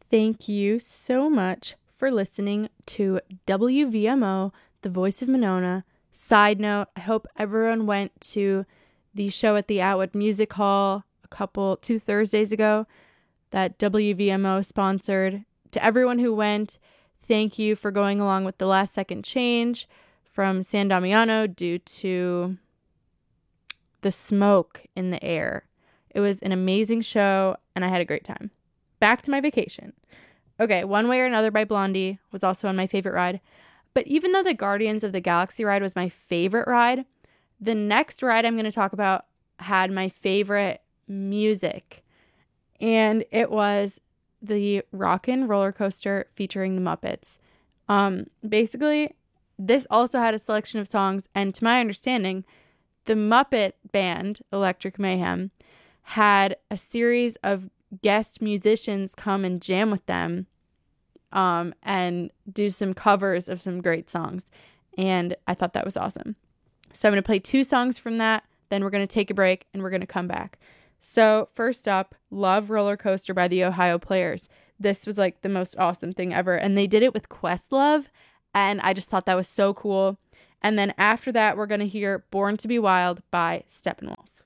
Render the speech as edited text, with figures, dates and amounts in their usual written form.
Thank you so much for listening to WVMO, The Voice of Monona. Side note, I hope everyone went to the show at the Atwood Music Hall 2 Thursdays ago that WVMO sponsored. To everyone who went, thank you for going along with the last second change from San Damiano due to the smoke in the air. It was an amazing show, and I had a great time. Back to my vacation. Okay, One Way or Another by Blondie was also on my favorite ride. But even though the Guardians of the Galaxy ride was my favorite ride, the next ride I'm going to talk about had my favorite music. And it was the Rockin' Roller Coaster featuring the Muppets. Basically, this also had a selection of songs, and to my understanding, the Muppet band, Electric Mayhem, had a series of guest musicians come and jam with them and do some covers of some great songs. And I thought that was awesome. So I'm going to play 2 songs from that. Then we're going to take a break and we're going to come back. So first up, Love Roller Coaster by the Ohio Players. This was like the most awesome thing ever. And they did it with Questlove. And I just thought that was so cool. And then after that, we're going to hear Born to Be Wild by Steppenwolf.